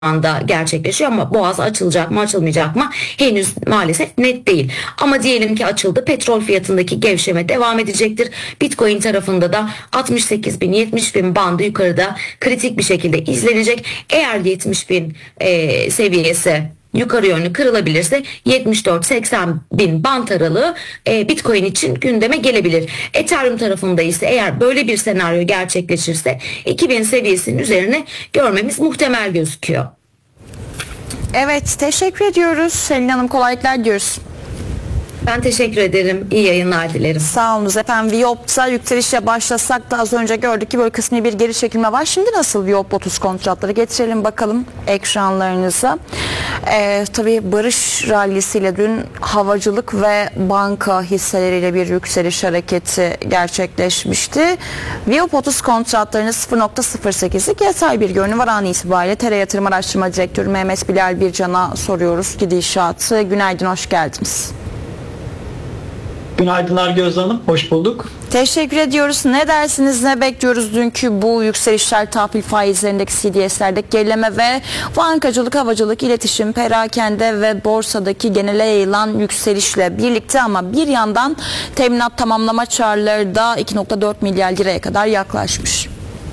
anda gerçekleşiyor ama boğaz açılacak mı açılmayacak mı henüz maalesef net değil. Ama diyelim ki açıldı, petrol fiyatındaki gevşeme devam edecektir. Bitcoin tarafında da 68 bin 70 bin bandı yukarıda kritik bir şekilde izlenecek. Eğer 70 bin seviyesi yukarı yönlü kırılabilirse 74-80 bin band aralığı Bitcoin için gündeme gelebilir. Ethereum tarafında ise eğer böyle bir senaryo gerçekleşirse 2000 seviyesinin üzerine görmemiz muhtemel gözüküyor. Evet, teşekkür ediyoruz. Selin Hanım, kolaylıklar diyoruz. Ben teşekkür ederim. İyi yayınlar dilerim. Sağ olunuz efendim. Viyop'ta yükselişe başlasak da az önce gördük ki böyle kısmi bir geri çekilme var. Şimdi nasıl Viyop 30 kontratları getirelim bakalım ekranlarınıza. Tabii barış rallisiyle dün havacılık ve banka hisseleriyle bir yükseliş hareketi gerçekleşmişti. Viyop 30 kontratlarının 0.08'lik yatay bir görünüm var an itibariyle. TR Yatırım Araştırma Direktörü Mehmet Bilal Bircan'a soruyoruz gidişatı. Günaydın, hoş geldiniz. Günaydınlar Gözde Hanım, hoş bulduk. Teşekkür ediyoruz. Ne dersiniz, ne bekliyoruz dünkü bu yükselişler, tahvil faizlerindeki CDS'lerdeki gerileme ve bankacılık, havacılık, iletişim, perakende ve borsadaki genele yayılan yükselişle birlikte ama bir yandan teminat tamamlama çağrıları da 2.4 milyar liraya kadar yaklaşmış.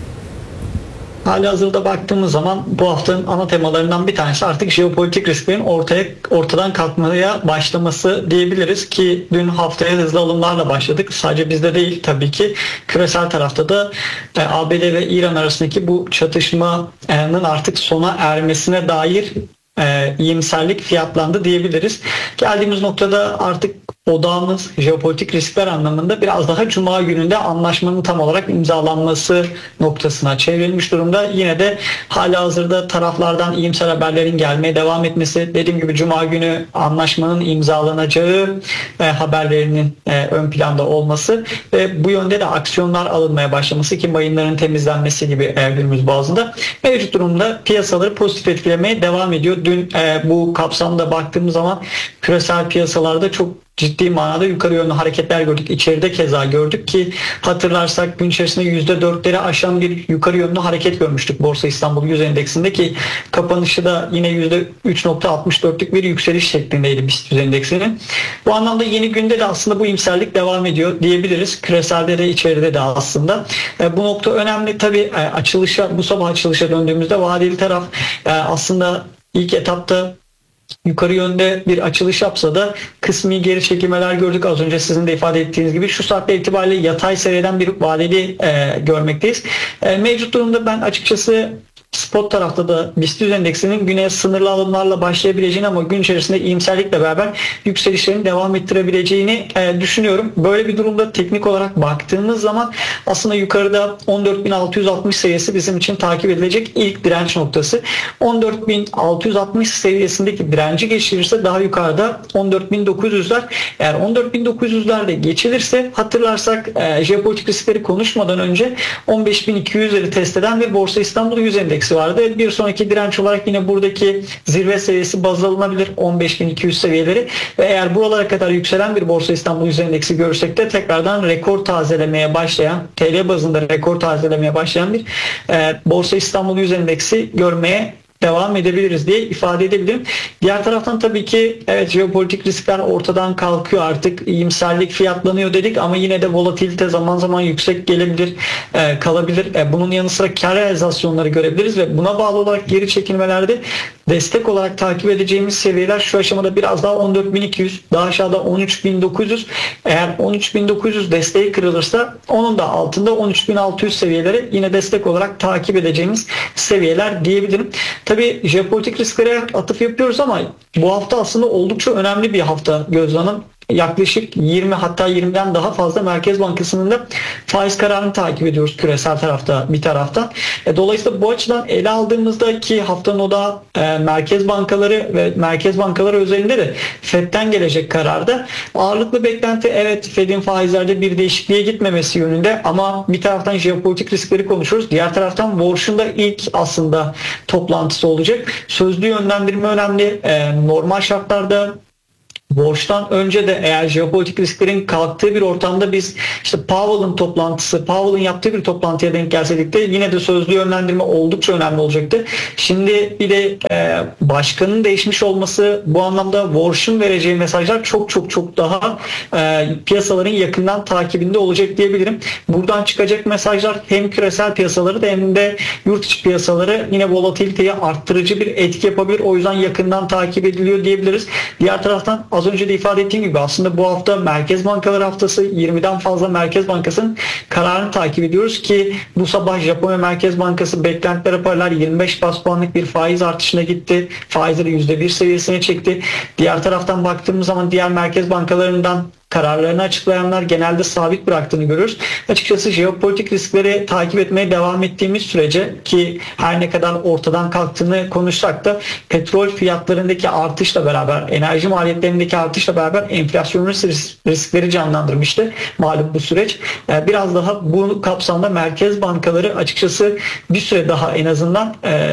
Halihazırda baktığımız zaman bu haftanın ana temalarından bir tanesi artık jeopolitik risklerin ortadan kalkmaya başlaması diyebiliriz ki dün haftaya hızlı alımlarla başladık. Sadece bizde değil tabii ki küresel tarafta da ABD ve İran arasındaki bu çatışmanın artık sona ermesine dair iyimserlik fiyatlandı diyebiliriz. Geldiğimiz noktada artık odağımız jeopolitik riskler anlamında biraz daha Cuma gününde anlaşmanın tam olarak imzalanması noktasına çevrilmiş durumda. Yine de halihazırda taraflardan iyimser haberlerin gelmeye devam etmesi, dediğim gibi Cuma günü anlaşmanın imzalanacağı haberlerinin ön planda olması ve bu yönde de aksiyonlar alınmaya başlaması ki mayınların temizlenmesi gibi günümüz bazında mevcut durumda piyasaları pozitif etkilemeye devam ediyor. Dün bu kapsamda baktığımız zaman küresel piyasalarda çok ciddi manada yukarı yönlü hareketler gördük. İçeride keza gördük ki hatırlarsak gün içerisinde %4'leri aşan bir yukarı yönlü hareket görmüştük Borsa İstanbul 100 endeksinde ki kapanışı da yine %3.64'lük bir yükseliş şeklindeydi BIST 100 endeksinin. Bu anlamda yeni günde de aslında bu iyimserlik devam ediyor diyebiliriz. Küreselde de içeride de aslında. Bu nokta önemli. Tabii bu sabah açılışa döndüğümüzde vadeli taraf aslında ilk etapta yukarı yönde bir açılış yapsa da kısmi geri çekilmeler gördük. Az önce sizin de ifade ettiğiniz gibi şu saatte itibariyle yatay seyreden bir vadeli görmekteyiz. Mevcut durumda ben açıkçası spot tarafta da BIST 100 endeksinin güne sınırlı alımlarla başlayabileceğini ama gün içerisinde iyimserlikle beraber yükselişlerini devam ettirebileceğini düşünüyorum. Böyle bir durumda teknik olarak baktığımız zaman aslında yukarıda 14.660 seviyesi bizim için takip edilecek ilk direnç noktası. 14.660 seviyesindeki direnci geçirirse daha yukarıda 14.900'ler. Eğer 14.900'lerde geçilirse hatırlarsak jeopolitik riskleri konuşmadan önce 15.200'leri test eden bir Borsa İstanbul 100 endeksi vardı. Bir sonraki direnç olarak yine buradaki zirve seviyesi baz alınabilir 15.200 seviyeleri ve eğer buralara kadar yükselen bir Borsa İstanbul 100 endeksi görürsek de tekrardan rekor tazelemeye başlayan TL bazında rekor tazelemeye başlayan bir Borsa İstanbul 100 endeksi görmeye devam edebiliriz diye ifade edebilirim. Diğer taraftan tabii ki evet jeopolitik riskler ortadan kalkıyor artık iyimserlik fiyatlanıyor dedik ama yine de volatilite zaman zaman yüksek gelebilir, kalabilir. Bunun yanı sıra kar realizasyonları görebiliriz ve buna bağlı olarak geri çekilmelerde destek olarak takip edeceğimiz seviyeler şu aşamada biraz daha 14.200, daha aşağıda 13.900. Eğer 13.900 desteği kırılırsa onun da altında 13.600 seviyeleri yine destek olarak takip edeceğimiz seviyeler diyebilirim. Tabii jeopolitik risklere atıf yapıyoruz ama bu hafta aslında oldukça önemli bir hafta Gözde Hanım. Yaklaşık 20 hatta 20'den daha fazla Merkez Bankası'nın da faiz kararını takip ediyoruz küresel tarafta bir taraftan. Dolayısıyla bu açıdan ele aldığımızda ki haftanın odağı merkez bankaları ve merkez bankaları özelinde de FED'den gelecek kararda ağırlıklı beklenti evet Fed'in faizlerde bir değişikliğe gitmemesi yönünde ama bir taraftan jeopolitik riskleri konuşuyoruz. Diğer taraftan Warsh'un da ilk aslında toplantısı olacak. Sözlü yönlendirme önemli. Normal şartlarda borçtan önce de eğer jeopolitik risklerin kalktığı bir ortamda biz işte Powell'ın yaptığı bir toplantıya denk gelseydik de yine de sözlü yönlendirme oldukça önemli olacaktı. Şimdi bir de başkanın değişmiş olması bu anlamda Warsh'un vereceği mesajlar çok çok çok daha piyasaların yakından takibinde olacak diyebilirim. Buradan çıkacak mesajlar hem küresel piyasaları da hem de yurt içi piyasaları yine volatiliteyi arttırıcı bir etki yapabilir. O yüzden yakından takip ediliyor diyebiliriz. Diğer taraftan az önce de ifade ettiğim gibi aslında bu hafta Merkez Bankaları haftası, 20'den fazla Merkez Bankası'nın kararını takip ediyoruz ki bu sabah Japonya Merkez Bankası beklentiler yaparlar 25 bas puanlık bir faiz artışına gitti. Faizleri %1 seviyesine çekti. Diğer taraftan baktığımız zaman diğer merkez bankalarından kararlarını açıklayanlar genelde sabit bıraktığını görüyoruz. Açıkçası jeopolitik riskleri takip etmeye devam ettiğimiz sürece ki her ne kadar ortadan kalktığını konuşsak da petrol fiyatlarındaki artışla beraber, enerji maliyetlerindeki artışla beraber enflasyon riskleri canlandırmıştı. Malum bu süreç. Biraz daha bu kapsamda merkez bankaları açıkçası bir süre daha en azından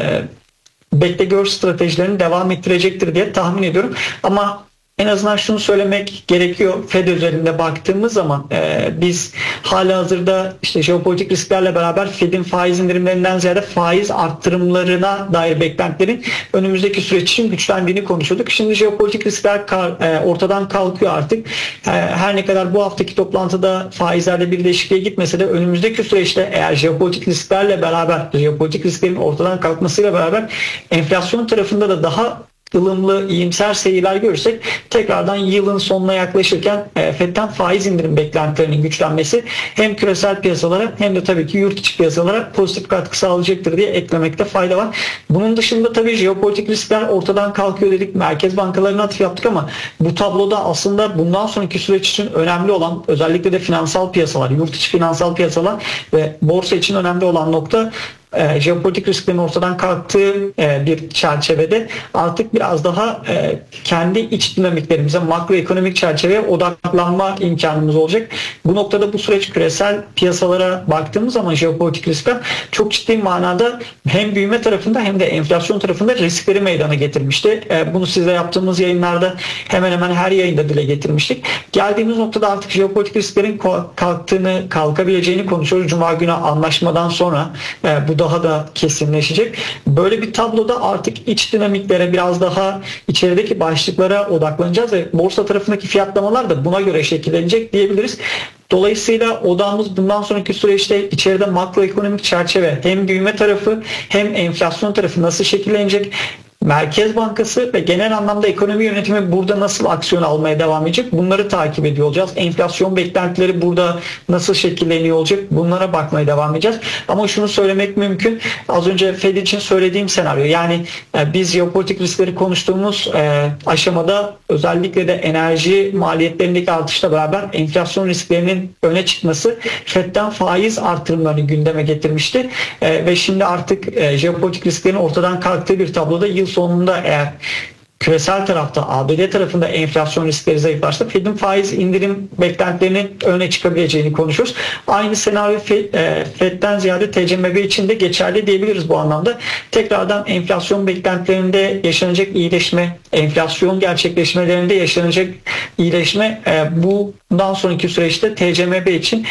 bekle gör stratejilerini devam ettirecektir diye tahmin ediyorum. Ama en azından şunu söylemek gerekiyor. Fed özelinde baktığımız zaman biz halihazırda işte jeopolitik risklerle beraber Fed'in faiz indirimlerinden ziyade faiz arttırımlarına dair beklentilerin önümüzdeki süreç için güçlendiğini konuşuyorduk. Şimdi jeopolitik riskler ortadan kalkıyor artık. Her ne kadar bu haftaki toplantıda faizlerde bir değişikliğe gitmese de önümüzdeki süreçte eğer jeopolitik risklerle beraber, jeopolitik risklerin ortadan kalkmasıyla beraber enflasyon tarafında da daha ılımlı, iyimser seyirler görürsek tekrardan yılın sonuna yaklaşırken Fed'den faiz indirim beklentilerinin güçlenmesi hem küresel piyasalara hem de tabii ki yurt içi piyasalara pozitif katkı sağlayacaktır diye eklemekte fayda var. Bunun dışında tabii jeopolitik riskler ortadan kalkıyor dedik. Merkez bankalarına atıf yaptık ama bu tabloda aslında bundan sonraki süreç için önemli olan özellikle de finansal piyasalar, yurt içi finansal piyasalar ve borsa için önemli olan nokta jeopolitik risklerin ortadan kalktığı bir çerçevede artık biraz daha kendi iç dinamiklerimize, makroekonomik çerçeveye odaklanma imkanımız olacak. Bu noktada bu süreç küresel piyasalara baktığımız zaman jeopolitik riskler çok ciddi manada hem büyüme tarafında hem de enflasyon tarafında riskleri meydana getirmişti. Bunu sizle yaptığımız yayınlarda hemen hemen her yayında dile getirmiştik. Geldiğimiz noktada artık jeopolitik risklerin kalkabileceğini konuşuyoruz. Cuma günü anlaşmadan sonra bu daha da kesinleşecek. Böyle bir tabloda artık iç dinamiklere biraz daha içerideki başlıklara odaklanacağız ve borsa tarafındaki fiyatlamalar da buna göre şekillenecek diyebiliriz. Dolayısıyla odağımız bundan sonraki süreçte içeride makroekonomik çerçeve hem büyüme tarafı hem enflasyon tarafı nasıl şekillenecek? Merkez Bankası ve genel anlamda ekonomi yönetimi burada nasıl aksiyon almaya devam edecek? Bunları takip ediyor olacağız. Enflasyon beklentileri burada nasıl şekilleniyor olacak? Bunlara bakmaya devam edeceğiz. Ama şunu söylemek mümkün. Az önce Fed için söylediğim senaryo. Yani biz jeopolitik riskleri konuştuğumuz aşamada özellikle de enerji maliyetlerindeki artışla beraber enflasyon risklerinin öne çıkması Fed'den faiz artırımlarını gündeme getirmişti. Ve şimdi artık jeopolitik risklerin ortadan kalktığı bir tabloda yıl sonunda eğer küresel tarafta ABD tarafında enflasyon riskleri zayıflarsa Fed'in faiz indirim beklentilerinin öne çıkabileceğini konuşuyoruz. Aynı senaryo Fed'den ziyade TCMB için de geçerli diyebiliriz bu anlamda. Tekrardan enflasyon beklentilerinde yaşanacak iyileşme, enflasyon gerçekleşmelerinde yaşanacak iyileşme bundan sonraki süreçte TCMB için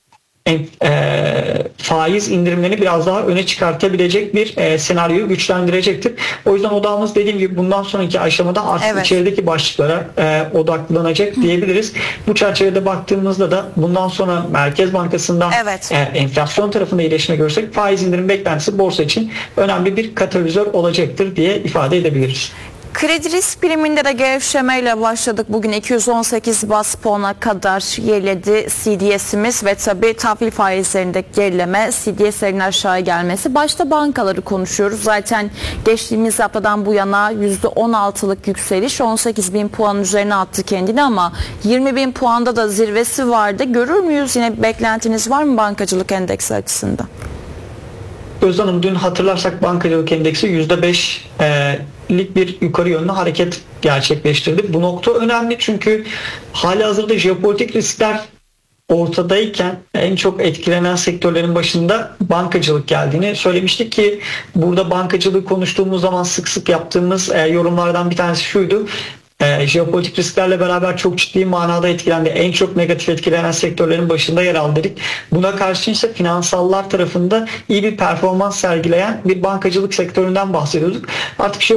faiz indirimlerini biraz daha öne çıkartabilecek bir senaryoyu güçlendirecektir. O yüzden odağımız dediğim gibi bundan sonraki aşamada artık içerideki başlıklara odaklanacak diyebiliriz. Bu çerçevede baktığımızda da bundan sonra Merkez Bankası'ndan enflasyon tarafında iyileşme görsek faiz indirim beklentisi borsa için önemli bir katalizör olacaktır diye ifade edebiliriz. Kredi risk priminde de gevşemeyle başladık. Bugün 218 bas puana kadar geriledi CDS'imiz ve tabii tahvil faizlerinde gerileme, CDS'lerin aşağıya gelmesi. Başta bankaları konuşuyoruz. Zaten geçtiğimiz haftadan bu yana %16'lık yükseliş 18 bin puanın üzerine attı kendini ama 20 bin puanda da zirvesi vardı. Görür müyüz? Yine beklentiniz var mı bankacılık endeksi açısından? Özlem Hanım, dün hatırlarsak bankacılık endeksi %5'lik bir yukarı yönlü hareket gerçekleştirdi. Bu nokta önemli çünkü halihazırda jeopolitik riskler ortadayken en çok etkilenen sektörlerin başında bankacılık geldiğini söylemiştik ki burada bankacılığı konuştuğumuz zaman sık sık yaptığımız yorumlardan bir tanesi şuydu. Jeopolitik risklerle beraber çok ciddi manada etkilendi. En çok negatif etkilenen sektörlerin başında yer aldı dedik. Buna karşın ise finansallar tarafında iyi bir performans sergileyen bir bankacılık sektöründen bahsediyorduk. Artık